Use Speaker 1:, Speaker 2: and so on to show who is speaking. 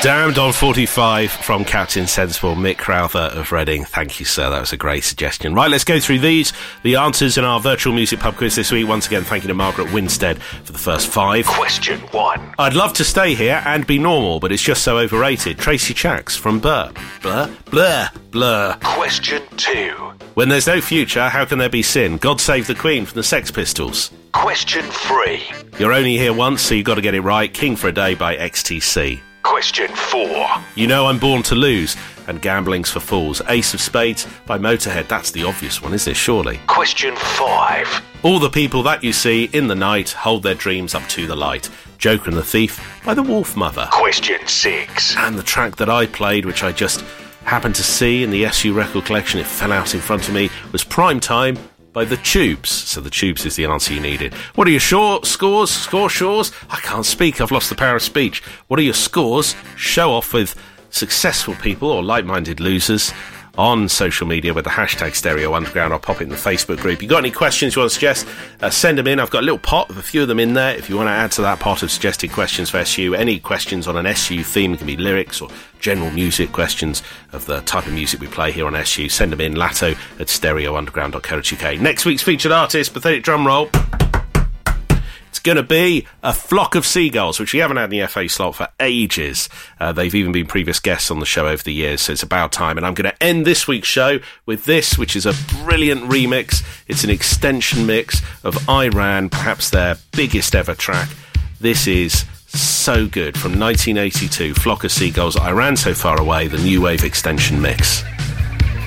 Speaker 1: Damned on 45 from Captain Sensible, Mick Crowther of Reading. Thank you, sir. That was a great suggestion. Right, let's go through the answers in our virtual music pub quiz this week. Once again, thank you to Margaret Winstead for the first 5.
Speaker 2: Question 1.
Speaker 1: I'd love to stay here and be normal, but it's just so overrated. Tracy Chacks from Blur. Blur, blur, blur.
Speaker 2: Question 2.
Speaker 1: When there's no future, how can there be sin? God Save the Queen from the Sex Pistols.
Speaker 2: Question 3.
Speaker 1: You're only here once, so you've got to get it right. King for a Day by XTC.
Speaker 2: Question 4.
Speaker 1: You know I'm born to lose, and gambling's for fools. Ace of Spades by Motorhead. That's the obvious one, is it, surely?
Speaker 2: Question 5.
Speaker 1: All the people that you see in the night hold their dreams up to the light. Joker and the Thief by the Wolf Mother.
Speaker 2: Question 6.
Speaker 1: And the track that I played, which I just happened to see in the SU record collection, it fell out in front of me, was Prime Time by the Tubes. So the Tubes is the answer you needed. What are your scores? I can't speak, I've lost the power of speech. What are your scores? Show off with successful people or like-minded losers on social media with the hashtag Stereo Underground. I'll pop it in the Facebook group. You got any questions you want to suggest, send them in. I've got a little pot with a few of them in there. If you want to add to that pot of suggested questions for SU, any questions on an SU theme, it can be lyrics or general music questions of the type of music we play here on SU, send them in, lato@stereounderground.co.uk. Next week's featured artist, pathetic drum roll. It's going to be A Flock of Seagulls, which we haven't had in the FA slot for ages. They've even been previous guests on the show over the years, so it's about time. And I'm going to end this week's show with this, which is a brilliant remix. It's an extension mix of Iran, perhaps their biggest ever track. This is so good, from 1982, Flock of Seagulls, Iran So Far Away, the new wave extension mix.